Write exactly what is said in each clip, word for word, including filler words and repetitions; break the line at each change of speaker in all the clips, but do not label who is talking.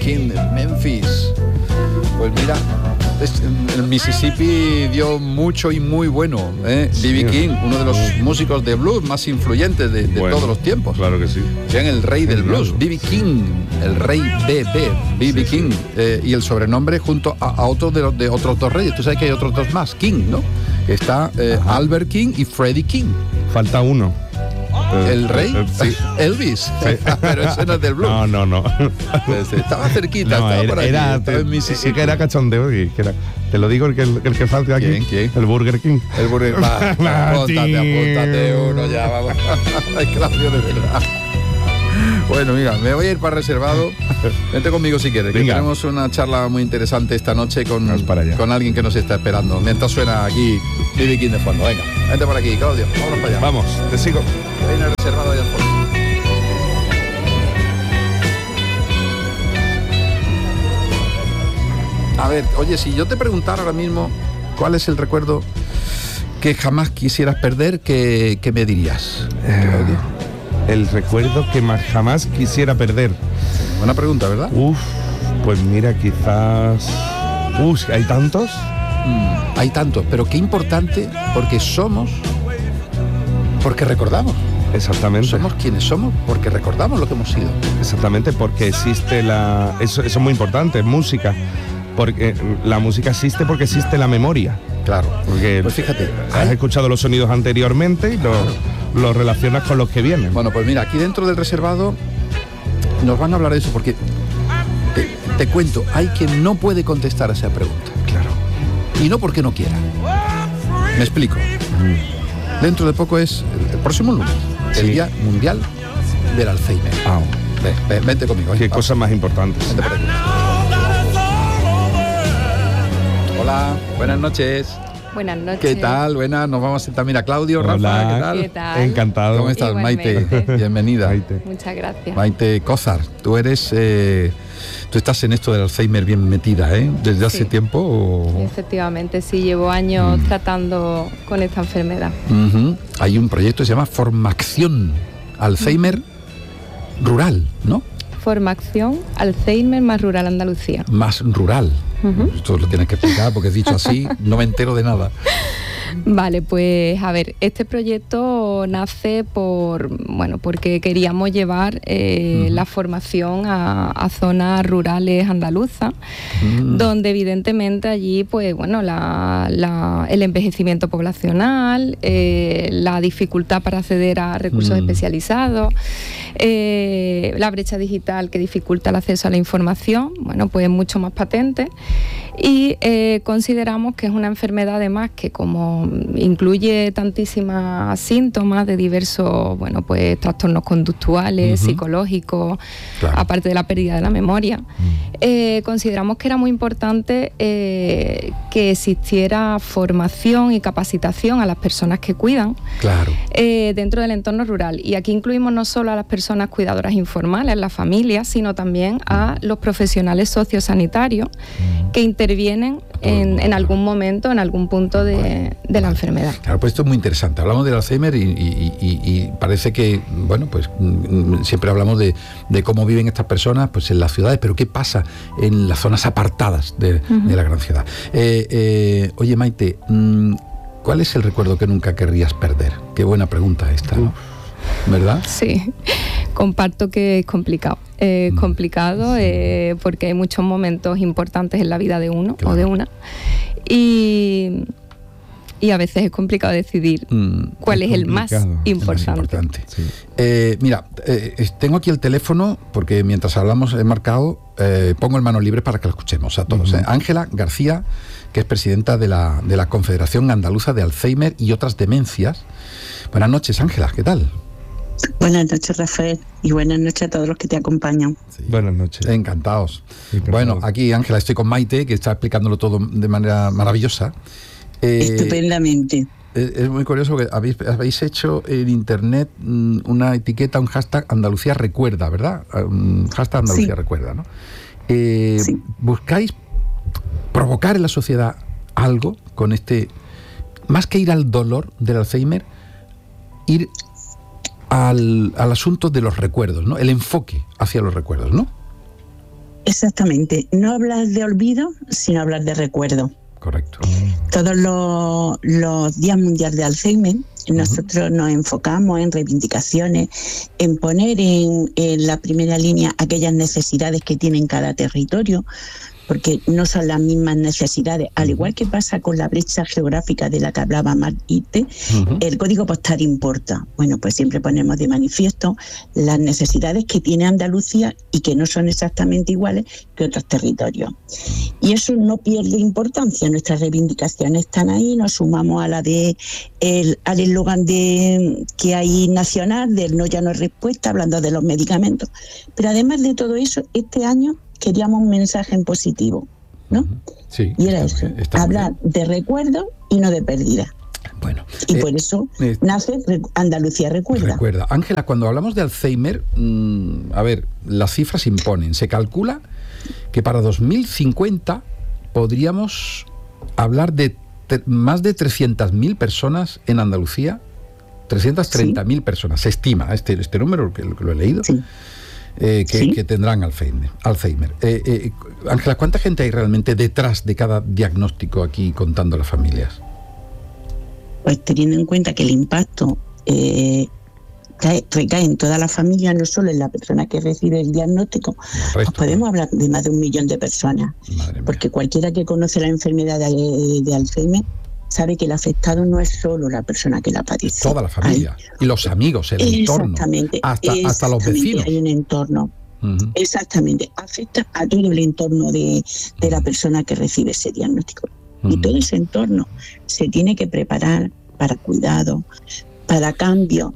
King de Memphis. Pues mira, el Mississippi dio mucho y muy bueno, ¿eh? B B King, uno de los músicos de blues más influyentes de, de bueno, todos los tiempos.
Claro que sí.
Bien, el rey del blues, B B King, el rey B B, B B King, eh, y el sobrenombre junto a, a otros de, los, de otros dos reyes. Tú sabes que hay otros dos más, King, ¿no? Está eh, Albert King y Freddie King.
Falta uno.
¿El rey?
Uh, uh, sí.
Elvis. Sí. Pero ese no es del blues.
No, no, no.
Estaba cerquita, no, estaba
era,
por aquí,
era,
estaba en Mississippi.
Que era cachondeo. Que era, te lo digo, el que, el que falta aquí.
¿Quién? ¿Quién?
El Burger King.
El Burger King. Va, apúntate, apúntate uno ya, vamos. Ay, Claudio, de verdad. Bueno, mira, me voy a ir para reservado. Vente conmigo si quieres, que Venga. tenemos una charla muy interesante esta noche con, con alguien que nos está esperando. Mientras suena aquí B B King de fondo. Venga, vente por aquí, Claudio. Vámonos para allá.
Vamos, te sigo.
Viene reservado allá al fondo. A ver, oye, si yo te preguntara ahora mismo cuál es el recuerdo que jamás quisieras perder, ¿qué, qué me dirías?
Eh, el recuerdo que más jamás quisiera perder.
Buena pregunta, ¿verdad?
Uf, pues mira, quizás... Uf, ¿hay tantos?
Mm, hay tantos, pero qué importante, porque somos, porque recordamos.
Exactamente.
Somos quienes somos porque recordamos lo que hemos sido.
Exactamente, porque existe la... Eso, eso es muy importante, música. Porque la música existe porque existe la memoria.
Claro.
Porque
pues fíjate,
has hay... escuchado los sonidos anteriormente y los, los relacionas con los que vienen.
Bueno, pues mira, aquí dentro del reservado nos van a hablar de eso porque te, te cuento, hay quien no puede contestar a esa pregunta.
Claro.
Y no porque no quiera. Me explico. Mm. Dentro de poco es el, el próximo lunes, sí. el Día Mundial del Alzheimer.
Ah.
Ven, ven, vente conmigo.
Qué cosas más importantes.
Vente por aquí. Hola, buenas noches.
Buenas noches.
¿Qué tal? Buenas, nos vamos a sentar. Mira, Claudio,
Hola.
Rafa, ¿qué tal?
¿Qué tal?
Encantado.
¿Cómo estás,
Igualmente.
Maite? Bienvenida.
Maite.
Muchas gracias.
Maite Cózar, tú eres, eh, tú estás en esto del Alzheimer bien metida, ¿eh? ¿Desde hace
sí.
tiempo? O...
Efectivamente, sí, llevo años
mm.
tratando con esta enfermedad.
Uh-huh. Hay un proyecto que se llama Formación Alzheimer uh-huh. Rural, ¿no?
Formación Alzheimer más Rural Andalucía.
Más rural. Uh-huh. Esto lo tienes que explicar porque dicho así no me entero de nada.
Vale, pues a ver, este proyecto nace por, bueno, porque queríamos llevar eh, uh-huh. la formación a, a zonas rurales andaluzas, uh-huh. donde evidentemente allí, pues bueno, la, la, el envejecimiento poblacional, eh, la dificultad para acceder a recursos uh-huh. especializados, eh, la brecha digital que dificulta el acceso a la información, bueno, pues es mucho más patente. Y eh, consideramos que es una enfermedad además que como incluye tantísimas síntomas de diversos, bueno, pues trastornos conductuales, uh-huh. psicológicos, claro. aparte de la pérdida de la memoria, uh-huh. eh, consideramos que era muy importante eh, que existiera formación y capacitación a las personas que cuidan
claro.
eh, dentro del entorno rural. Y aquí incluimos no solo a las personas cuidadoras informales, las familias, sino también a los profesionales sociosanitarios uh-huh. que intervienen en, en algún momento, en algún punto de, vale, de la vale. enfermedad.
Claro, pues esto es muy interesante. Hablamos del Alzheimer y, y, y, y parece que, bueno, pues siempre hablamos de, de cómo viven estas personas pues en las ciudades, pero ¿qué pasa en las zonas apartadas de, uh-huh. de la gran ciudad? Eh, eh, oye, Maite, ¿cuál es el recuerdo que nunca querrías perder? Qué buena pregunta esta, ¿no? ¿Verdad?
Sí, comparto que es complicado. Es mm. complicado eh, porque hay muchos momentos importantes en la vida de uno claro. o de una. Y, y a veces es complicado decidir mm, cuál es, es el más importante.
El más importante. Sí. Eh, mira, eh, tengo aquí el teléfono porque mientras hablamos he marcado, eh, pongo en manos libres para que lo escuchemos a todos. Uh-huh. Ángela García, que es presidenta de la, de la Confederación Andaluza de Alzheimer y otras demencias. Buenas noches, Ángela, ¿qué tal?
Buenas noches, Rafael, y buenas noches a todos los que te acompañan.
Sí. Buenas noches.
Encantados.
Encantado.
Bueno, aquí, Ángela, estoy con Maite, que está explicándolo todo de manera maravillosa.
Eh, Estupendamente.
Es, es muy curioso que habéis, habéis hecho en internet una etiqueta, un hashtag Andalucía Recuerda, ¿verdad? Un hashtag Andalucía sí. Recuerda, ¿no? Eh, sí. ¿Buscáis provocar en la sociedad algo con este, más que ir al dolor del Alzheimer, ir Al, al asunto de los recuerdos, ¿no? El enfoque hacia los recuerdos, ¿no?
Exactamente, no hablar de olvido, sino hablar de recuerdo.
Correcto.
Todos los, los días mundiales de Alzheimer, nosotros uh-huh. nos enfocamos en reivindicaciones, en poner en, en la primera línea aquellas necesidades que tiene cada territorio, porque no son las mismas necesidades, al igual que pasa con la brecha geográfica de la que hablaba Maite, uh-huh. el código postal importa. Bueno, pues siempre ponemos de manifiesto las necesidades que tiene Andalucía y que no son exactamente iguales que otros territorios. Y eso no pierde importancia, nuestras reivindicaciones están ahí, nos sumamos a la de el, al eslogan de que hay nacional, del no ya no es respuesta, hablando de los medicamentos. Pero además de todo eso, este año queríamos un mensaje en positivo, ¿no?
Sí,
y era eso, hablar de recuerdo y no de pérdida.
Bueno,
y
eh,
por eso
eh,
nace Andalucía Recuerda.
Recuerda. Ángela, cuando hablamos de Alzheimer, mmm, a ver, las cifras imponen. Se calcula que para dos mil cincuenta podríamos hablar de te- más de trescientas mil personas en Andalucía, trescientas treinta mil sí. personas, se estima, este, este número que lo, que lo he leído.
Sí.
Eh, que,
¿Sí?
que tendrán Alzheimer. Alzheimer. Eh, eh, Ángela, ¿cuánta gente hay realmente detrás de cada diagnóstico aquí contando las familias?
Pues teniendo en cuenta que el impacto eh, cae, recae en toda la familia, no solo en la persona que recibe el diagnóstico, pues podemos hablar de más de un millón de personas. Porque cualquiera que conoce la enfermedad de, de Alzheimer sabe que el afectado no es solo la persona que la padece.
Toda la familia. Hay, y los amigos, el entorno.
Exactamente.
Hasta,
exactamente,
hasta los vecinos.
Hay un entorno. Uh-huh. Exactamente. Afecta a todo el entorno de, de la persona que recibe ese diagnóstico. Uh-huh. Y todo ese entorno se tiene que preparar para cuidado, para cambio.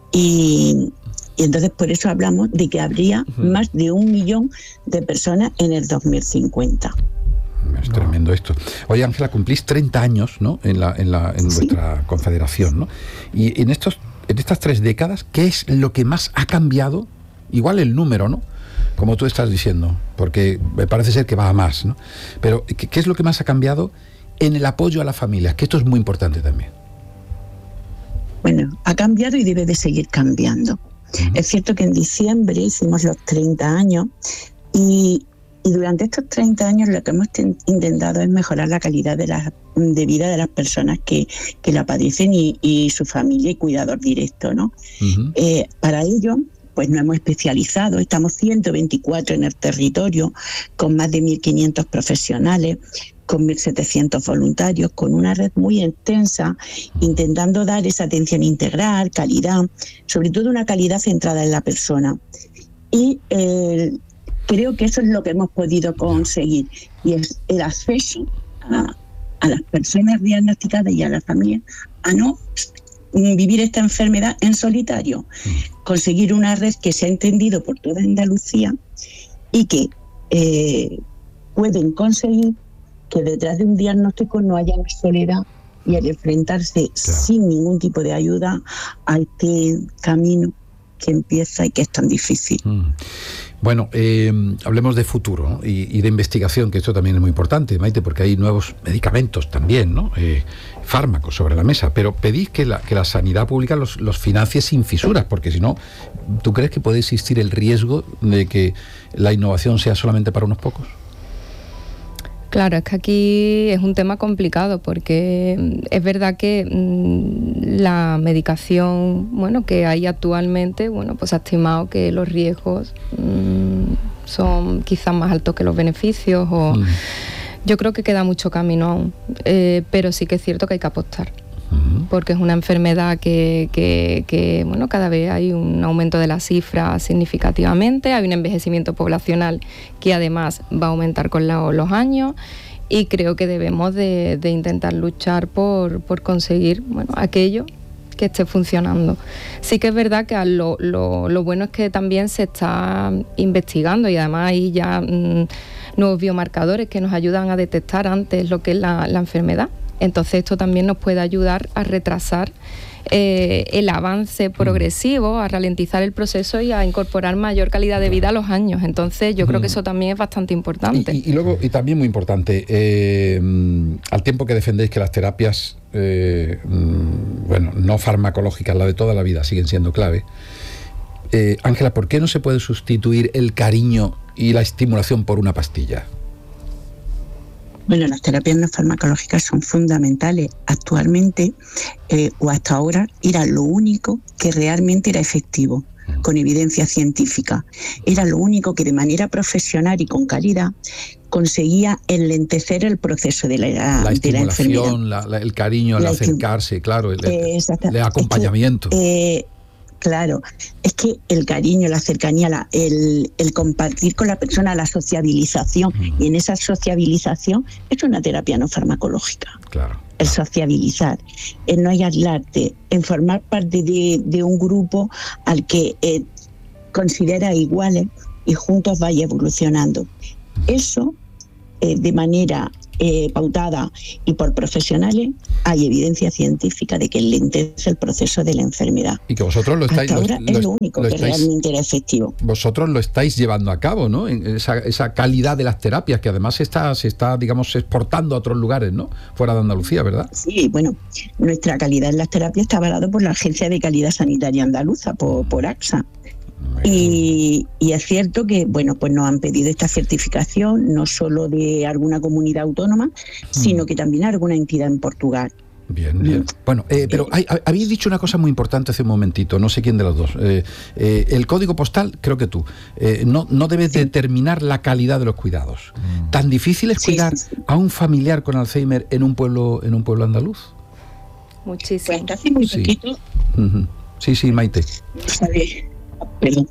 Y, y entonces por eso hablamos de que habría uh-huh. más de un millón de personas en el dos mil cincuenta.
Es tremendo esto. Oye, Ángela, cumplís treinta años, ¿no? En la, en la, en sí. vuestra confederación, ¿no? Y en estos, en estas tres décadas, ¿qué es lo que más ha cambiado? Igual el número, ¿no? Como tú estás diciendo, porque me parece ser que va a más, ¿no? Pero ¿qué, qué es lo que más ha cambiado en el apoyo a la familia? Que esto es muy importante también.
Bueno, ha cambiado y debe de seguir cambiando. Uh-huh. Es cierto que en diciembre hicimos los treinta años y Y durante estos treinta años lo que hemos ten, intentado es mejorar la calidad de, la, de vida de las personas que, que la padecen y, y su familia y cuidador directo, ¿no? Uh-huh. Eh, para ello, pues nos hemos especializado, estamos ciento veinticuatro en el territorio, con más de mil quinientos profesionales, con mil setecientos voluntarios, con una red muy extensa, intentando dar esa atención integral, calidad, sobre todo una calidad centrada en la persona. Y eh, creo que eso es lo que hemos podido conseguir, y es el acceso a, a las personas diagnosticadas y a la familia a no vivir esta enfermedad en solitario, conseguir una red que se ha entendido por toda Andalucía y que eh, pueden conseguir que detrás de un diagnóstico no haya soledad y al enfrentarse claro. sin ningún tipo de ayuda a este camino que empieza y que es tan difícil.
Mm. Bueno, eh, hablemos de futuro, ¿no? y, y de investigación, que esto también es muy importante, Maite, porque hay nuevos medicamentos también, ¿no? Eh, fármacos sobre la mesa, pero pedís que la, que la sanidad pública los, los financie sin fisuras, porque si no, ¿tú crees que puede existir el riesgo de que la innovación sea solamente para unos pocos?
Claro, es que aquí es un tema complicado porque es verdad que mmm, la medicación, bueno, que hay actualmente, bueno, pues ha estimado que los riesgos mmm, son quizás más altos que los beneficios o mm. yo creo que queda mucho camino aún, eh, pero sí que es cierto que hay que apostar. Porque es una enfermedad que, que, que, bueno, cada vez hay un aumento de las cifras significativamente, hay un envejecimiento poblacional que además va a aumentar con la, los años y creo que debemos de, de intentar luchar por, por conseguir, bueno, aquello que esté funcionando. Sí que es verdad que lo, lo, lo bueno es que también se está investigando y además hay ya mmm, nuevos biomarcadores que nos ayudan a detectar antes lo que es la, la enfermedad. Entonces esto también nos puede ayudar a retrasar eh, el avance progresivo, a ralentizar el proceso y a incorporar mayor calidad de vida a los años. Entonces yo creo que eso también es bastante importante.
Y, y, y luego, y también muy importante, eh, al tiempo que defendéis que las terapias, eh, bueno, no farmacológicas, la de toda la vida, siguen siendo clave, Ángela, eh, ¿por qué no se puede sustituir el cariño y la estimulación por una pastilla?
Bueno, las terapias no farmacológicas son fundamentales. Actualmente, eh, o hasta ahora, era lo único que realmente era efectivo, con evidencia científica. Era lo único que de manera profesional y con calidad conseguía enlentecer el proceso de la,
la,
de la enfermedad.
La, la, el cariño, el
la
acercarse, claro, el,
eh,
el acompañamiento.
Es que, eh, claro, es que el cariño, la cercanía, la, el, el compartir con la persona, la sociabilización, uh-huh. y en esa sociabilización es una terapia no farmacológica.
Claro.
El sociabilizar, en no aislarte, en formar parte de, de un grupo al que eh, considera iguales y juntos vaya evolucionando. Eso, eh, de manera eh, pautada y por profesionales, hay evidencia científica de que lentece el proceso de la enfermedad.
Y que vosotros lo estáis...
Hasta ahora
lo,
es lo único lo que estáis, realmente era efectivo.
Vosotros lo estáis llevando a cabo, ¿no? En esa, esa calidad de las terapias, que además se está, se está, digamos, exportando a otros lugares, ¿no? Fuera de Andalucía, ¿verdad?
Sí, bueno, nuestra calidad en las terapias está avalado por la Agencia de Calidad Sanitaria Andaluza, por, por AXA. Y, y es cierto que, bueno, pues nos han pedido esta certificación no solo de alguna comunidad autónoma, mm. sino que también alguna entidad en Portugal.
Bien, bien. Bueno, eh, pero hay, habéis dicho una cosa muy importante hace un momentito, no sé quién de los dos. Eh, eh, el código postal, creo que tú, eh, no, no debes sí. determinar la calidad de los cuidados. Mm. ¿Tan difícil es sí, cuidar sí, sí. a un familiar con Alzheimer en un pueblo, en un pueblo andaluz?
Muchísimo.
Pues hace muy
sí.
poquito.
Uh-huh. Sí, sí, Maite.
¿Sabes? Perdón.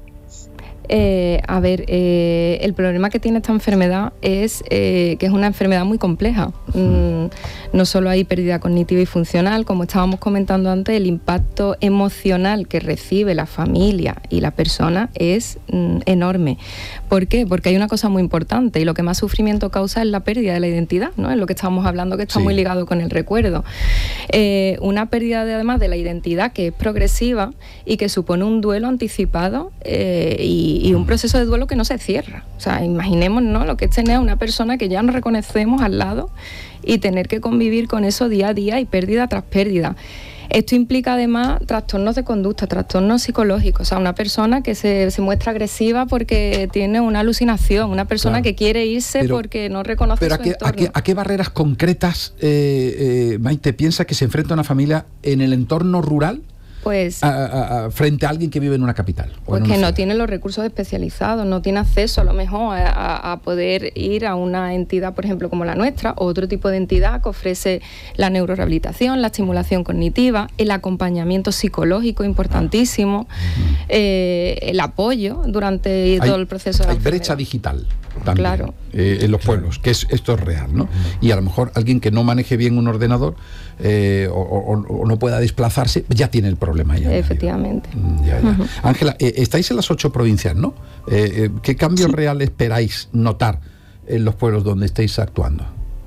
Eh, a ver, eh, el problema que tiene esta enfermedad es eh, que es una enfermedad muy compleja. Mm, no solo hay pérdida cognitiva y funcional, como estábamos comentando antes, el impacto emocional que recibe la familia y la persona es mm, enorme. ¿Por qué? Porque hay una cosa muy importante y lo que más sufrimiento causa es la pérdida de la identidad, ¿no? Es lo que estábamos hablando, que está sí. muy ligado con el recuerdo. Eh, una pérdida de, además de la identidad que es progresiva y que supone un duelo anticipado eh, y y un proceso de duelo que no se cierra. O sea, imaginemos, ¿no?, lo que es tener a una persona que ya no reconocemos al lado y tener que convivir con eso día a día y pérdida tras pérdida. Esto implica además trastornos de conducta, trastornos psicológicos, o sea, una persona que se, se muestra agresiva porque tiene una alucinación, una persona claro. que quiere irse pero, porque no reconoce
pero
su
a qué,
entorno.
¿a qué, a qué barreras concretas, eh, eh, Maite, piensa que se enfrenta una familia en el entorno rural? Pues, a, a, a, frente a alguien que vive en una capital.
Pues que no tiene los recursos especializados, no tiene acceso a lo mejor a, a poder ir a una entidad, por ejemplo, como la nuestra, o otro tipo de entidad que ofrece la neurorehabilitación, la estimulación cognitiva, el acompañamiento psicológico importantísimo, uh-huh. eh, el apoyo durante hay, todo el proceso de la
Hay
enfermedad.
Brecha digital también,
claro.
eh, en los pueblos, que es, esto es real, ¿no? Uh-huh. Y a lo mejor alguien que no maneje bien un ordenador eh, o, o, o no pueda desplazarse, ya tiene el problema. Ya,
efectivamente.
Ya, ya. Uh-huh. Ángela, eh, estáis en las ocho provincias, ¿no? Eh, eh, ¿Qué cambios sí. reales esperáis notar en los pueblos donde estáis actuando?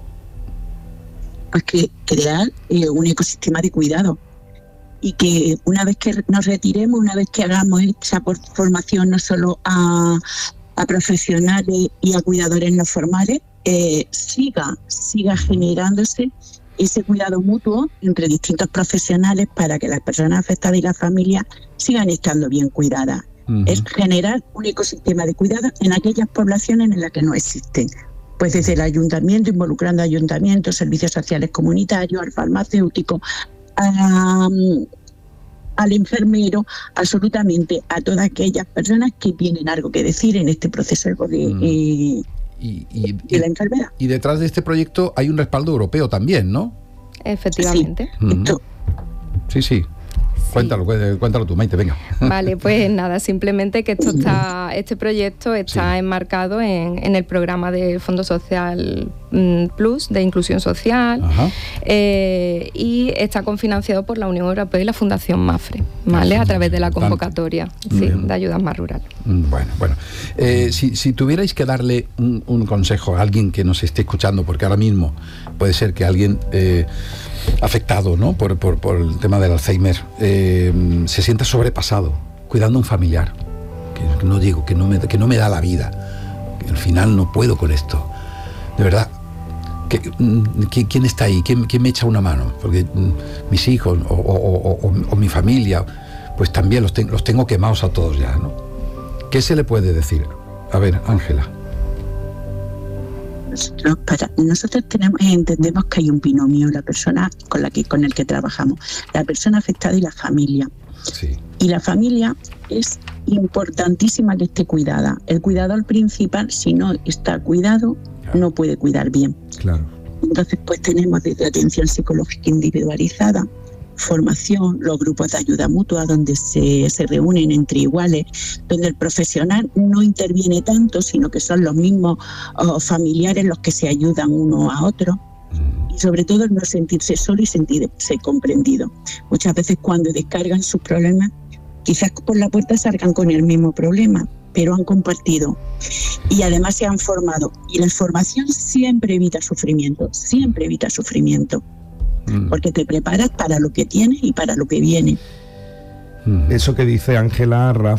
Pues que crear eh, un ecosistema de cuidado y que una vez que nos retiremos, una vez que hagamos esa formación no solo a, a profesionales y a cuidadores no formales, eh, siga, siga generándose ese cuidado mutuo entre distintos profesionales para que las personas afectadas y la familia sigan estando bien cuidadas. Uh-huh. Es generar un ecosistema de cuidado en aquellas poblaciones en las que no existen. Pues desde el ayuntamiento, involucrando ayuntamientos, servicios sociales comunitarios, al farmacéutico, a, al enfermero, absolutamente a todas aquellas personas que tienen algo que decir en este proceso de... Uh-huh. eh,
Y, y,
de la enfermedad.
Y detrás de este proyecto hay un respaldo europeo también, ¿no?
Efectivamente.
Sí,
uh-huh. sí, sí. Sí. Cuéntalo, cuéntalo tú, Maite, venga.
Vale, pues nada, simplemente que esto está, este proyecto está sí. enmarcado en, en el programa de Fondo Social Plus de Inclusión Social eh, y está cofinanciado por la Unión Europea y la Fundación MAFRE, ¿vale? A través de la convocatoria sí, de ayudas más rurales.
Bueno, bueno. Eh, si, si tuvierais que darle un, un consejo a alguien que nos esté escuchando, porque ahora mismo puede ser que alguien eh, afectado, ¿no?, por, por, por el tema del Alzheimer eh, se sienta sobrepasado cuidando a un familiar, que no digo que no me, que no me da la vida, que al final no puedo con esto, de verdad. Que, ¿Quién está ahí? ¿Quién, ¿Quién me echa una mano? Porque mis hijos o, o, o, o mi familia, pues también los, ten, los tengo quemados a todos ya, ¿no? ¿Qué se le puede decir A ver, Ángela.
Nosotros, para, nosotros tenemos, entendemos que hay un binomio, la persona con la que con el que trabajamos, la persona afectada y la familia.
Sí.
Y la familia es importantísima que esté cuidada. El cuidador principal, si no está cuidado, claro, no puede cuidar bien.
Claro.
Entonces, pues tenemos desde atención psicológica individualizada, formación, los grupos de ayuda mutua donde se, se reúnen entre iguales, donde el profesional no interviene tanto, sino que son los mismos oh, familiares los que se ayudan uno a otro. Y sobre todo el no sentirse solo y sentirse comprendido. Muchas veces cuando descargan sus problemas, quizás por la puerta salgan con el mismo problema, pero han compartido y además se han formado. Y la formación siempre evita sufrimiento, siempre evita sufrimiento. Porque te preparas para lo que tienes y para lo que viene.
Eso que dice Ángela, Rafa,